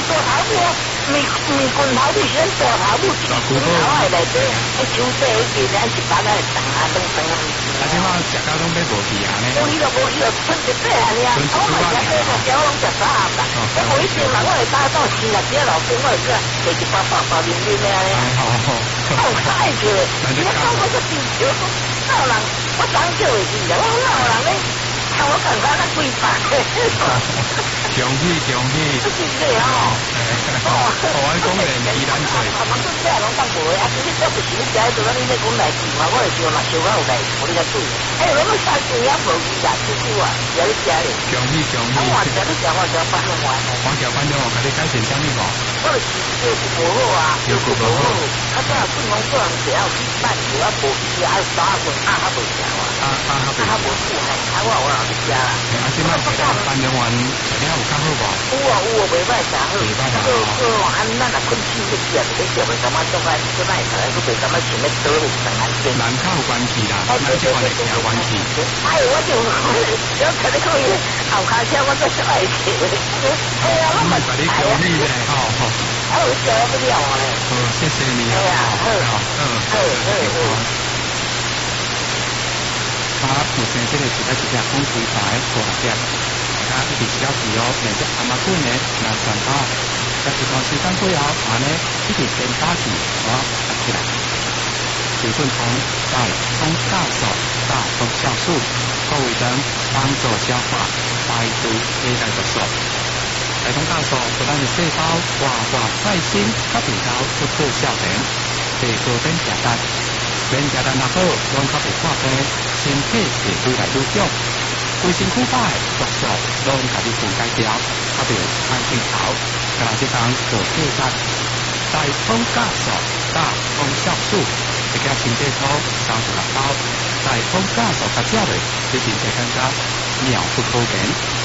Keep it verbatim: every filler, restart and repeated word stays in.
大头母，咪咪棍头你选大头母，棍头的内底，迄手底迄个咱一般来长啊，长长啊。 啊，即马食到拢要无去啊呢？ 无去就无去就剩一块啊，尔。我嘛食这个条拢食三啦。我无一定嘛，我会打到新啊，这老公我会这摕一包包包面面的咧。好好。好太去，你讲我这地球老人，我当叫会去啊，我老人咧。看我感觉那几百， 恭喜恭喜！ 这是这哦， 哦，我讲人依然做。 啊，嘛做这拢当无的，啊，其实这不是你家做咱你咧讲来事嘛，我会想嘛，想我有来，我你个对。哎，我们三岁也无去呀，叔叔啊，也你家哩。 恭喜恭喜！ 我话你讲我讲翻中完。 我叫翻中，我给你改成啥物无？ 我就是照顾无好啊，照顾无好，啊，这顺风做人只要去办，只要无去啊，打滚啊，还无强啊， 啊啊啊， 啊，无厉害，啊，我我老家啦。 啊，即摆翻中完，你有较好无？ 有啊有啊，袂歹啥好。 袂歹啊。 做做安咱若困醒去食，你食袂感觉做歹，做歹出来，佫袂感觉想要倒去上安静。 人较有关系啦，咱即款会有关系。 哎，我就我肯定可以后骹车我做小爱吃。哎呀，我咪把你奖励咧，吼吼。 啊，我食不了咧。 好，谢谢你。 哎呀，好， 嗯，好，好，好。啊，目前这个是在一只公司台过来点，大家一直比较自由，连只阿妈滚呢，南山岛，在一段时间过后，安尼一直先打起，我打起来。水顺通在通大手大风酵素，各位人帮助消化，排毒体内毒素。大通大手不但是细胞活化再生，较比较不可效能，对高等简单。免食咱若好，拢较袂破病，身体会愈来愈强。规身躯歹毒素拢甲你分解掉，较袂歹镜头。甲咱即工做配搭，大风加速大风酵素，一个清洁土三十六包，大风加速甲照落，你身体感觉妙不可言。